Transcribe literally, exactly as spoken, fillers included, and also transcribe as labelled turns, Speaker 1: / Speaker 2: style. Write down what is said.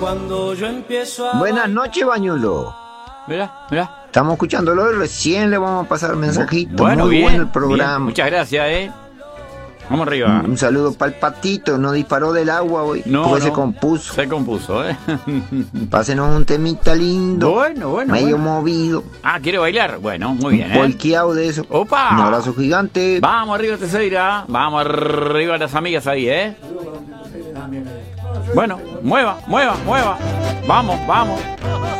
Speaker 1: Cuando yo empiezo a...
Speaker 2: Buenas noches, Bañulo.
Speaker 3: Mirá, mirá.
Speaker 2: Estamos escuchándolo y recién le vamos a pasar mensajito.
Speaker 3: Bueno,
Speaker 2: Muy
Speaker 3: bien,
Speaker 2: bueno el programa.
Speaker 3: bien. Muchas gracias, eh. Vamos arriba.
Speaker 2: Un, un saludo para el patito, no disparó del agua hoy,
Speaker 3: No,
Speaker 2: porque
Speaker 3: no.
Speaker 2: se compuso.
Speaker 3: Se compuso, eh.
Speaker 2: Pásenos un temita lindo,
Speaker 3: Bueno, bueno,
Speaker 2: medio
Speaker 3: bueno.
Speaker 2: movido,
Speaker 3: Ah, ¿quiere bailar? Bueno, muy bien,
Speaker 2: un
Speaker 3: eh.
Speaker 2: polqueado de eso.
Speaker 3: ¡Opa!
Speaker 2: Un abrazo gigante.
Speaker 3: Vamos arriba, Teseira. Vamos arriba las amigas ahí, eh. Bueno, mueva, mueva, mueva. Vamos, vamos.